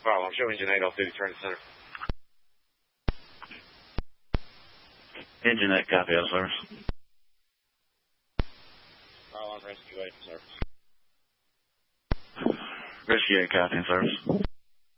file. I'm showing Engine 8 off-duty, turn to center. Engine 8, copy out of service. File on rescue 8 in service. Rescue 8, copy in service.